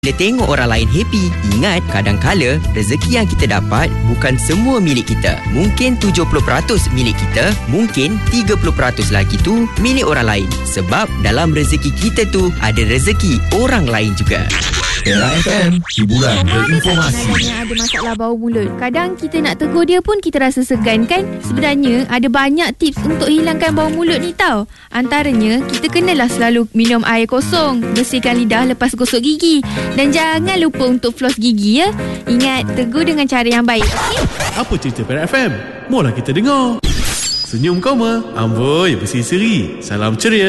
Bila tengok orang lain happy, ingat kadang-kala rezeki yang kita dapat bukan semua milik kita. Mungkin 70% milik kita, mungkin 30% lagi tu milik orang lain. Sebab dalam rezeki kita tu ada rezeki orang lain juga. Era FM, hiburan berinformasi. Yang ada masalah bau mulut, kadang kita nak tegur dia pun kita rasa segan kan. Sebenarnya ada banyak tips untuk hilangkan bau mulut ni tau. Antaranya, kita kenalah selalu minum air kosong, bersihkan lidah lepas gosok gigi. Dan jangan lupa untuk floss gigi ya. Ingat, tegur dengan cara yang baik, okey? Apa cerita Era FM? Mola kita dengar. Senyum koma, amboi berseri-seri. Salam ceria.